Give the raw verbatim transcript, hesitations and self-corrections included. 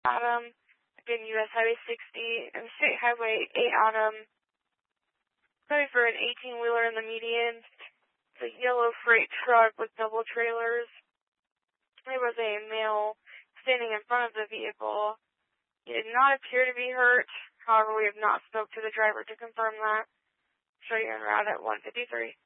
Adam, again, U S Highway sixty, and State Highway eight Adam. Sorry for an eighteen-wheeler in the median. It's a yellow freight truck with double trailers. There was a male standing in front of the vehicle. He did not appear to be hurt. However, we have not spoke to the driver to confirm that. Show you en route at one fifty-three.